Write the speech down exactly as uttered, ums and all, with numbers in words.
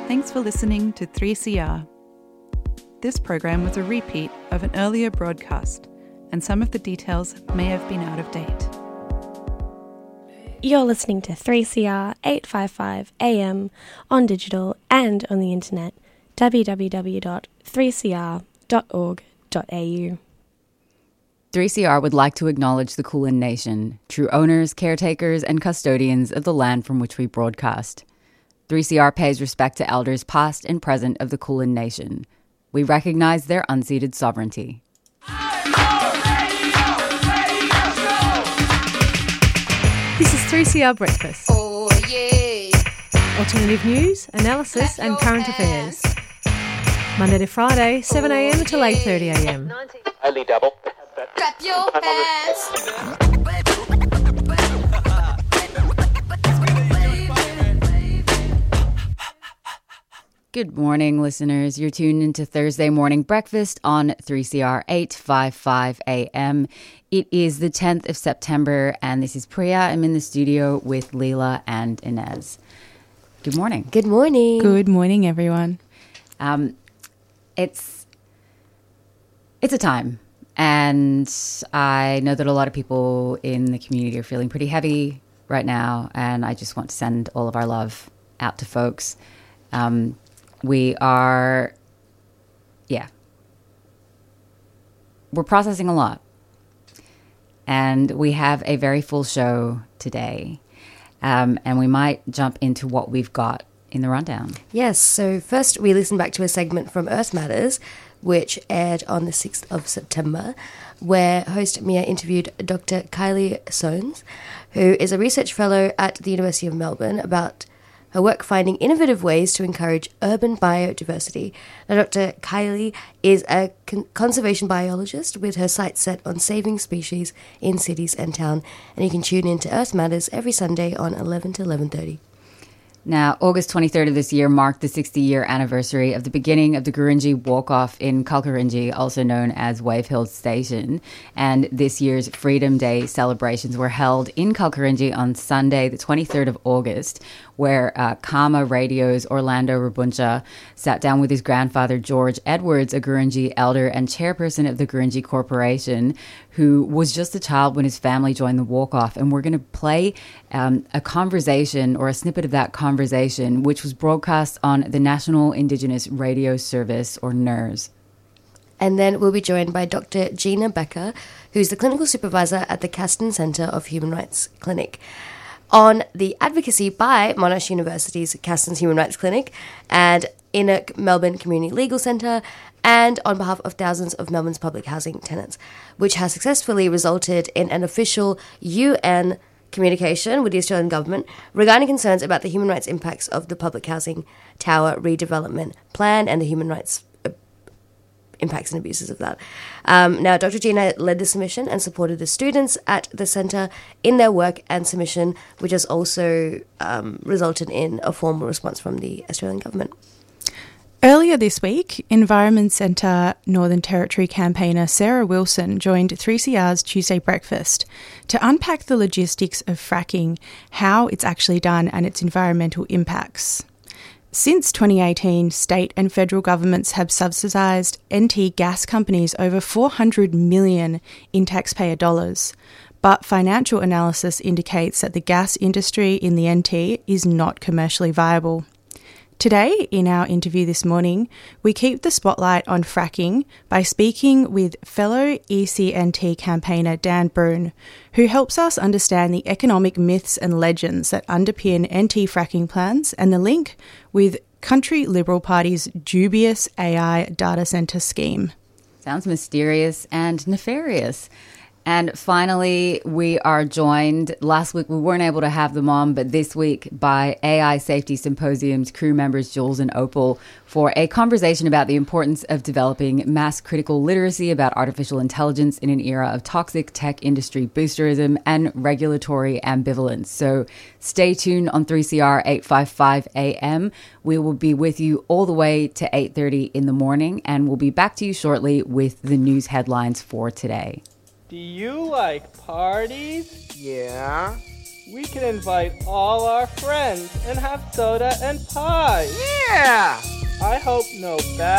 Thanks for listening to three C R. This program was a repeat of an earlier broadcast, and some of the details may have been out of date. You're listening to three C R eight fifty-five A M on digital and on the internet, w w w dot three c r dot org dot a u. three C R would like to acknowledge the Kulin Nation, true owners, caretakers, and custodians of the land from which we broadcast. three C R pays respect to elders past and present of the Kulin Nation. We recognize their unceded sovereignty. This is three C R Breakfast. Oh, yeah. Alternative news, analysis and current affairs. Monday to Friday, seven a m until eight thirty a m. Only double. Clap your hands. Good morning, listeners. You're tuned into Thursday Morning Breakfast on three C R eight fifty-five A M. It is the tenth of September, and this is Priya. I'm in the studio with Leela and Inez. Good morning. Good morning. Good morning, everyone. Um, it's it's a time, and I know that a lot of people in the community are feeling pretty heavy right now, and I just want to send all of our love out to folks. Um, we are, yeah, we're processing a lot, and we have a very full show today, um, and we might jump into what we've got in the rundown. Yes, so first we listened back to a segment from Earth Matters, which aired on the sixth of September, where host Mia interviewed Doctor Kylie Soanes, who is a research fellow at the University of Melbourne, about her work finding innovative ways to encourage urban biodiversity. Now, Doctor Kylie is a con- conservation biologist with her sights set on saving species in cities and town, and you can tune in to Earth Matters every Sunday on eleven to eleven thirty. Now, August twenty-third of this year marked the sixty-year anniversary of the beginning of the Gurindji Walk-Off in Kalkarindji, also known as Wave Hill Station. And this year's Freedom Day celebrations were held in Kalkarindji on Sunday, the twenty-third of August, where uh, Karma Radio's Orlando Rabuncha sat down with his grandfather, George Edwards, a Gurindji elder and chairperson of the Gurindji Corporation, who was just a child when his family joined the walk-off. And we're going to play um, a conversation, or a snippet of that conversation, which was broadcast on the National Indigenous Radio Service, or N I R S. And then we'll be joined by Doctor Gina Becker, who's the clinical supervisor at the Castan Centre of Human Rights Clinic, on the advocacy by Monash University's Castan's Human Rights Clinic and Inner Melbourne Community Legal Centre, and on behalf of thousands of Melbourne's public housing tenants, which has successfully resulted in an official U N communication with the Australian government regarding concerns about the human rights impacts of the public housing tower redevelopment plan and the human rights uh, impacts and abuses of that. Um, now, Doctor Gina led the submission and supported the students at the centre in their work and submission, which has also um, resulted in a formal response from the Australian government. Earlier this week, Environment Centre Northern Territory campaigner Sarah Wilson joined three C R's Tuesday Breakfast to unpack the logistics of fracking, how it's actually done and its environmental impacts. Since twenty eighteen, state and federal governments have subsidised N T gas companies over four hundred million dollars in taxpayer dollars, but financial analysis indicates that the gas industry in the N T is not commercially viable. Today, in our interview this morning, we keep the spotlight on fracking by speaking with fellow E C N T campaigner Dan Broun, who helps us understand the economic myths and legends that underpin N T fracking plans and the link with Country Liberal Party's dubious A I data centre scheme. Sounds mysterious and nefarious. And finally, we are joined, last week we weren't able to have them on, but this week by A I Safety Symposium's crew members Jules and Opal for a conversation about the importance of developing mass critical literacy about artificial intelligence in an era of toxic tech industry boosterism and regulatory ambivalence. So stay tuned on three C R eight fifty-five A M. We will be with you all the way to eight thirty in the morning, and we'll be back to you shortly with the news headlines for today. Do you like parties? Yeah. We can invite all our friends and have soda and pie. Yeah! hope no bad